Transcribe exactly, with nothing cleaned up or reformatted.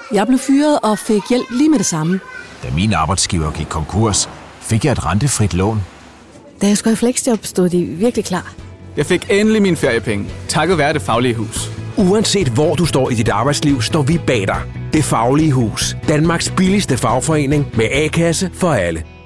Jeg blev fyret og fik hjælp lige med det samme. Da min arbejdsgiver gik konkurs, fik jeg et rentefrit lån. Da jeg skulle have fleksjob, stod de virkelig klar. Jeg fik endelig mine feriepenge, takket være Det Faglige Hus. Uanset hvor du står i dit arbejdsliv, står vi bag dig. Det Faglige Hus. Danmarks billigste fagforening med A-kasse for alle.